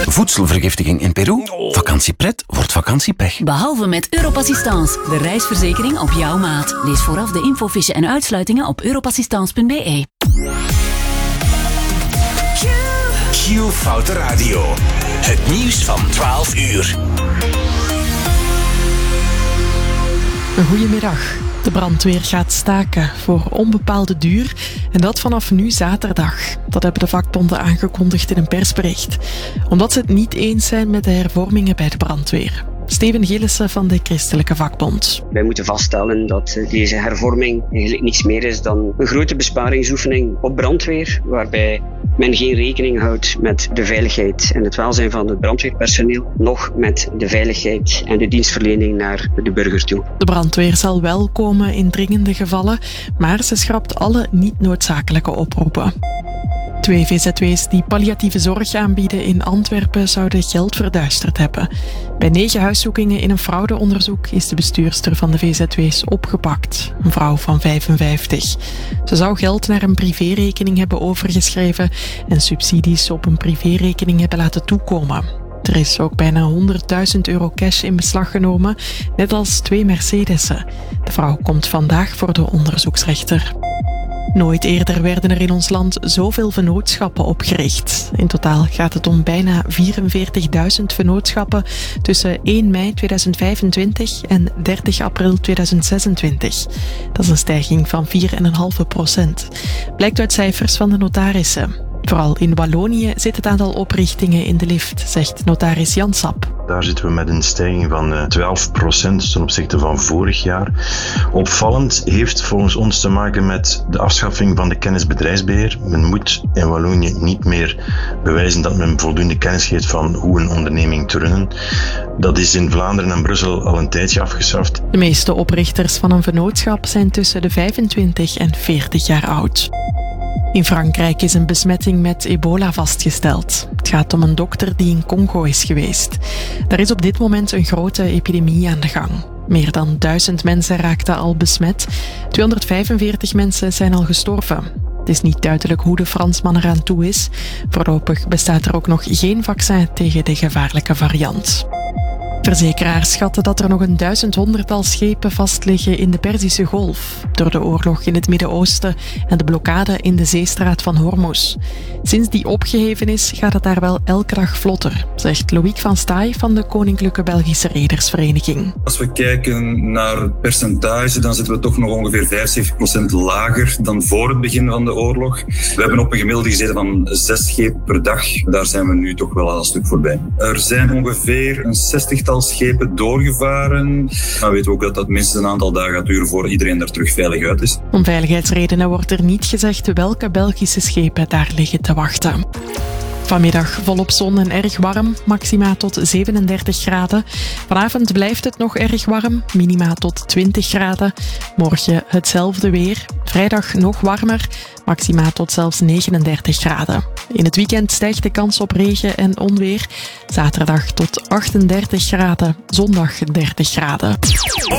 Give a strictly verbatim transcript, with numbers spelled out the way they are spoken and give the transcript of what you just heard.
voedselvergiftiging in Peru. Vakantiepret wordt vakantiepech. Behalve met Europassistance, de reisverzekering op jouw maat. Lees vooraf de infofiche en uitsluitingen op europassistance punt b e. Q Foute Radio. Het nieuws van twaalf uur. Goedemiddag. De brandweer gaat staken voor onbepaalde duur en dat vanaf nu zaterdag. Dat hebben de vakbonden aangekondigd in een persbericht. Omdat ze het niet eens zijn met de hervormingen bij de brandweer. Steven Gillissen van de Christelijke Vakbond. Wij moeten vaststellen dat deze hervorming eigenlijk niets meer is dan een grote besparingsoefening op brandweer, waarbij men geen rekening houdt met de veiligheid en het welzijn van het brandweerpersoneel, noch met de veiligheid en de dienstverlening naar de burger toe. De brandweer zal wel komen in dringende gevallen, maar ze schrapt alle niet noodzakelijke oproepen. Twee V Z W's die palliatieve zorg aanbieden in Antwerpen zouden geld verduisterd hebben. Bij negen huiszoekingen in een fraudeonderzoek is de bestuurster van de V Z W's opgepakt. Een vrouw van vijfenvijftig. Ze zou geld naar een privérekening hebben overgeschreven en subsidies op een privérekening hebben laten toekomen. Er is ook bijna honderdduizend euro cash in beslag genomen, net als twee Mercedes'en. De vrouw komt vandaag voor de onderzoeksrechter. Nooit eerder werden er in ons land zoveel vennootschappen opgericht. In totaal gaat het om bijna vierenveertigduizend vennootschappen tussen één mei tweeduizend vijfentwintig en dertig april tweeduizend zesentwintig. Dat is een stijging van vier komma vijf procent. Blijkt uit cijfers van de notarissen. Vooral in Wallonië zit het aantal oprichtingen in de lift, zegt notaris Jan Sap. Daar zitten we met een stijging van twaalf procent ten opzichte van vorig jaar. Opvallend heeft volgens ons te maken met de afschaffing van de kennisbedrijfsbeheer. Men moet in Wallonië niet meer bewijzen dat men voldoende kennis heeft van hoe een onderneming te runnen. Dat is in Vlaanderen en Brussel al een tijdje afgeschaft. De meeste oprichters van een vennootschap zijn tussen de vijfentwintig en veertig jaar oud. In Frankrijk is een besmetting met ebola vastgesteld. Het gaat om een dokter die in Congo is geweest. Daar is op dit moment een grote epidemie aan de gang. Meer dan duizend mensen raakten al besmet. tweehonderdvijfenveertig mensen zijn al gestorven. Het is niet duidelijk hoe de Fransman eraan toe is. Voorlopig bestaat er ook nog geen vaccin tegen de gevaarlijke variant. Verzekeraars schatten dat er nog een duizendhonderdtal schepen vastliggen in de Perzische Golf, door de oorlog in het Midden-Oosten en de blokkade in de zeestraat van Hormuz. Sinds die opgeheven is, gaat het daar wel elke dag vlotter, zegt Loïc van Staaij van de Koninklijke Belgische Redersvereniging. Als we kijken naar het percentage, dan zitten we toch nog ongeveer vijfenzeventig procent lager dan voor het begin van de oorlog. We hebben op een gemiddelde gezeten van zes schepen per dag. Daar zijn we nu toch wel al een stuk voorbij. Er zijn ongeveer een zestigtal schepen doorgevaren. Maar weten we ook dat dat minstens een aantal dagen gaat duren voor iedereen er terug veilig uit is. Om veiligheidsredenen wordt er niet gezegd welke Belgische schepen daar liggen te wachten. Vanmiddag volop zon en erg warm, maxima tot zevenendertig graden. Vanavond blijft het nog erg warm, minima tot twintig graden. Morgen hetzelfde weer. Vrijdag nog warmer, maxima tot zelfs negenendertig graden. In het weekend stijgt de kans op regen en onweer. Zaterdag tot achtendertig graden, zondag dertig graden.